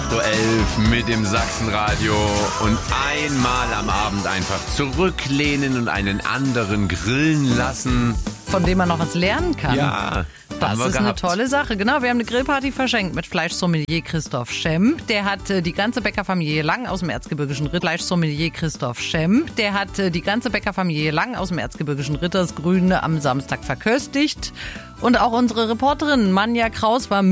8.11 Uhr mit dem Sachsenradio und einmal am Abend einfach zurücklehnen und einen anderen grillen lassen. Von dem man noch was lernen kann. Ja, das ist eine tolle Sache. Genau, wir haben eine Grillparty verschenkt mit Fleischsommelier Christoph Schemp. Der hat die ganze Bäckerfamilie Lang aus dem Erzgebirgischen Ritt. Fleischsommelier Christoph Schemp. Der hat die ganze Bäckerfamilie Lang aus dem Erzgebirgischen Rittersgrün am Samstag verköstigt. Und auch unsere Reporterin Manja Kraus war